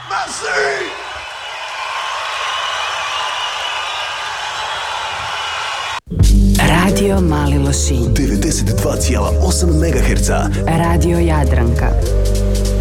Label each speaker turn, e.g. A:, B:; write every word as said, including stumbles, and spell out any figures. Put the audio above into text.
A: Merci!
B: Radio Mali Lošinj,
A: devedeset dva zarez osam megaherca.
B: Radio Jadranka,